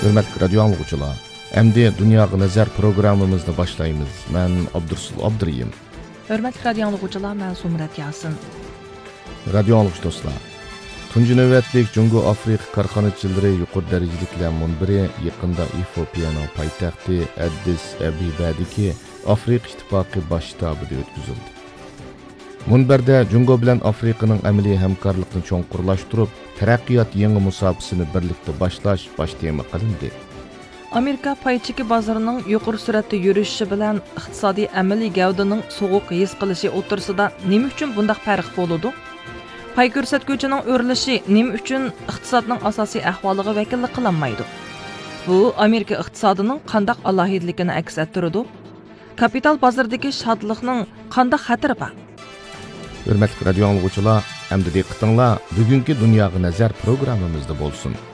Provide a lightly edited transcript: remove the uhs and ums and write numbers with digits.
Hürmetli radyo anlıqçılar, əmdi Dünyaya Nəzər proqramımızını başlayımız. Mən Abdursul Abduriyim. Hürmetli radyo anlıqçılar, mən Sumrat Yasin. Radyo anlıqçı dostlar, tuncu növbətlik Cungo Afrika karxanaçıları yuqur dərəcəliklər munbiri yaqında Efiopiyanın paytaxtı Addis Abebadagi Afrika İttifaqı baş ştabida ötküzüldü. Munbarda Cungo bilan Afrikanın əməli həmkarlığını çoğunqurlaşdırıb, taraqqiyot yangi musobaqasini birlikdə başlash baş tema qilindi. Amerika payçiki bozorining yuqori suratda yurishi bilan iqtisodiy amaliy gavdaning sovuq his qilishi o'tirsida nima uchun bundaq farq bo'ladi? Pay ko'rsatuvchining o'rilishi nima uchun iqtisodning asosiy ahvoliga vakillik qilinmaydi? Bu Amerika iqtisodining qandaq alohidligini aks ettiradi? Kapital bozoridagi shodlikning qandaq xatiri bor? Hürmetli radyo anlıqçılar, əmdi diqqətinizlər bugünkü Dünyaya Nəzər proqramımızda bolsun.